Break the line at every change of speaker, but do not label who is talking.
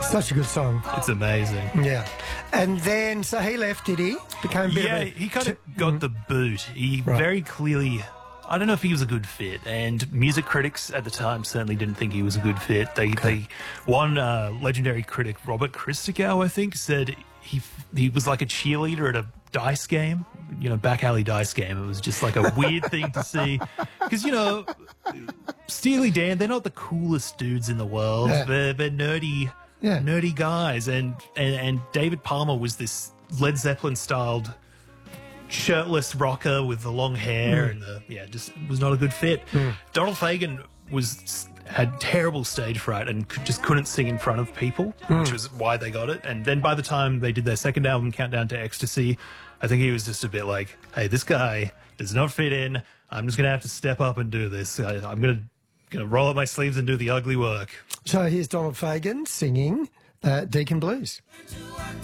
Such a good song.
It's amazing.
Yeah. And then, so he left, did he? Became a bit of a...
He kind of got the boot. He very clearly... I don't know if he was a good fit, and music critics at the time certainly didn't think he was a good fit. One legendary critic, Robert Christgau, I think, said he was like a cheerleader at a dice game, back alley dice game. It was just like a weird thing to see, because Steely Dan, they're not the coolest dudes in the world.
Yeah.
They're nerdy guys, and David Palmer was this Led Zeppelin styled shirtless rocker with the long hair and just was not a good fit. Donald Fagen had terrible stage fright and just couldn't sing in front of people, which was why they got it. And then by the time they did their second album, Countdown to Ecstasy, I think he was just a bit like, hey, this guy does not fit in. I'm just going to have to step up and do this. I'm going to roll up my sleeves and do the ugly work.
So here's Donald Fagen singing Deacon Blues.